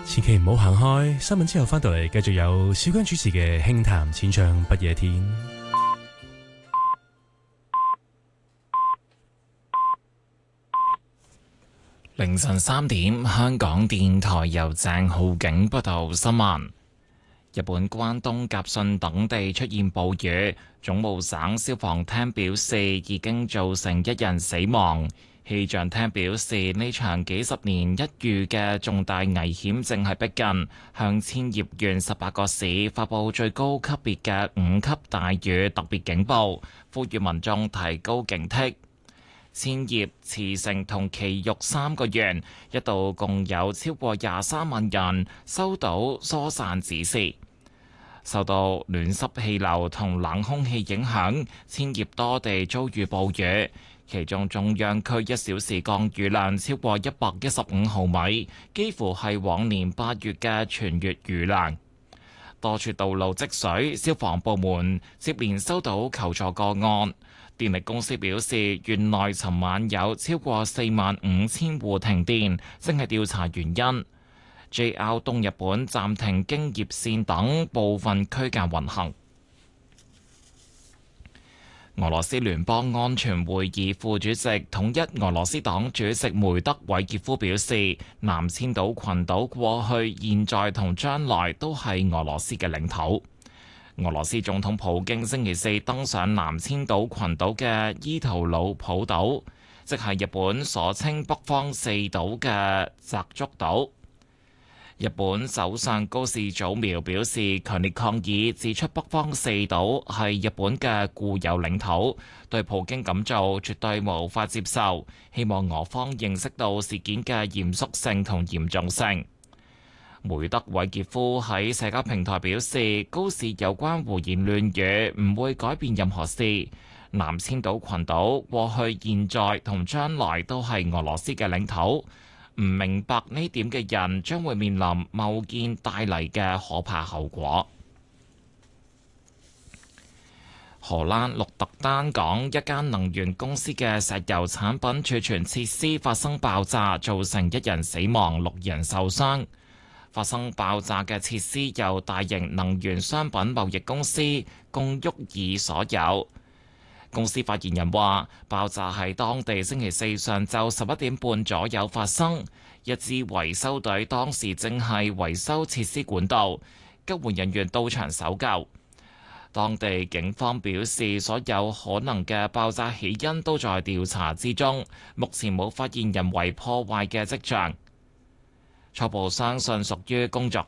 千祈唔好行開，新聞之後翻到嚟繼續有小姜主持嘅輕談淺唱不夜天。 凌晨3點，香港電台由鄭浩景報道新聞。日本關東甲信等地出現暴雨，總務省消防廳表示已經造成1人死亡。氣象廳表示，呢場幾十年一遇嘅重大危險正係逼近，向千葉縣18個市發佈最高級別嘅5級大雨特別警報，呼籲民眾提高警惕。千葉、茨城同埼玉3個縣一度共有超過23萬人收到疏散指示。受到暖濕氣流同冷空氣影響，千葉多地遭遇暴雨。其中中央區1小時降雨量超過115毫米，幾乎係往年8月嘅全月雨量。多處道路積水，消防部門接連收到求助個案。電力公司表示，縣內尋晚有超過45000戶停電，正係調查原因。JR 東日本暫停京葉線等部分區間運行。俄羅斯聯邦安全會議副主席、統一俄羅斯黨主席梅德韋傑夫表示，南千島群島過去、現在同將來都係俄羅斯嘅領土。俄羅斯總統普京星期四登上南千島群島嘅伊圖魯普島，即係日本所稱北方四島嘅澤竹島。日本首相高市早苗表示強烈抗議，指出北方四島係日本嘅固有領土，對普京咁做絕對無法接受，希望俄方認識到事件嘅嚴肅性同嚴重性。梅德韋傑夫喺社交平台表示，高市有關胡言亂語唔會改變任何事。南千島群島過去、現在同將來都係俄羅斯嘅領土。唔明白呢點嘅人將會面臨貿建帶嚟嘅可怕後果。荷蘭鹿特丹港一間能源公司嘅石油產品儲存設施發生爆炸，造成1人死亡、6人受傷。發生爆炸嘅設施由大型能源商品貿易公司共沃爾所有。公司發言人話，爆炸喺當地星期四上晝11點半左右發生，一支維修隊當時正係維修設施管道，救援人員到場搜救。當地警方表示，所有可能嘅爆炸起因都在調查之中，目前冇發現人為破壞嘅跡象。初步相信屬於工作